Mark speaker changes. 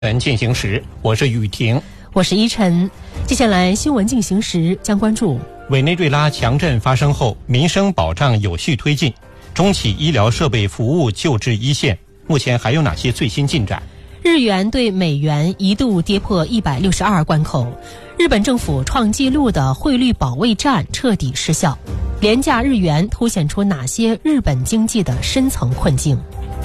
Speaker 1: 进行时，我是雨婷，
Speaker 2: 我是依晨。接下来新闻进行时将关注
Speaker 1: 委内瑞拉强震发生后，民生保障有序推进，中企医疗设备服务救治一线，目前还有哪些最新进展？
Speaker 2: 日元对美元一度跌破162关口，日本政府创纪录的汇率保卫战彻底失效。廉价日元凸显出哪些日本经济的深层困境？